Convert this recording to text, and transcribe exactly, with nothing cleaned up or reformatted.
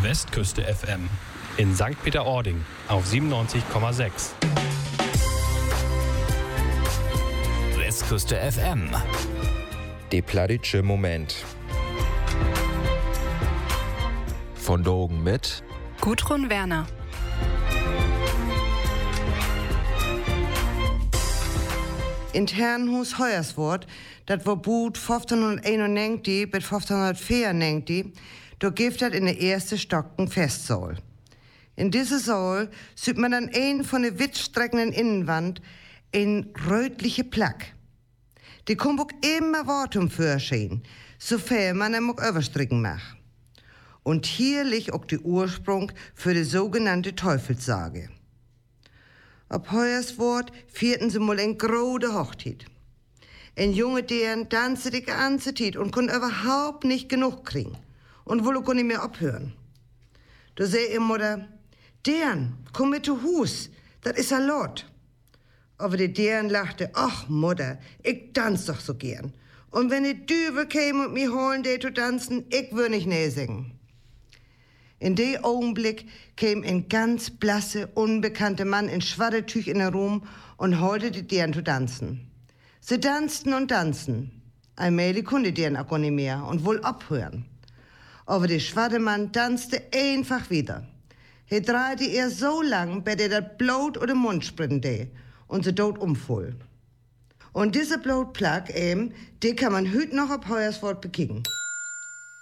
Westküste F M in Sankt Peter-Ording auf siebenundneunzig Komma sechs. Westküste F M. De Pladitsche Moment. Von Dogen mit Gudrun Werner. In Herrenhus Hoyerswort, dat war Boot fünfzehnhunderteinundneunzig bis fünfzehnhundertvierundneunzig, da gibt dat in der erste Stocken Festsaal. In dieser Saal sieht man an ein von der wittstreckenden Innenwand ein rötliche Plack. Die kommt auch immer Wortum fürschein, sofern man ihm auch überstricken macht. Und hier liegt auch der Ursprung für die sogenannte Teufelssage. Ab Hoyerswort vierten sie mal eine große Hochzeit. Ein Junge, der tanzte die ganze Zeit und konnte überhaupt nicht genug kriegen und wolle auch nicht mehr abhören. Da sei ihr Mutter, Dern, komm mit zu Hus, das is a Lot. Aber die Dern lachte, ach Mutter, ich tanz doch so gern. Und wenn die Düvel käme und mich holen, die zu tanzen, ich würd nicht nee singen. In dem Augenblick kam ein ganz blasse, unbekannter Mann in Schwaddertüch in den Raum und holte die Dern zu tanzen. Sie tanzten und tanzten. Allmählich konnte die Dern auch nicht mehr und wohl abhören. Aber der Schwaddermann tanzte einfach wieder. Er drehte ihr so lang, bis er das Blut oder den Mund sprinte und sie dort umfuhl. Und diese Blutplack eben, die kann man heute noch auf Hoyerswort bekicken.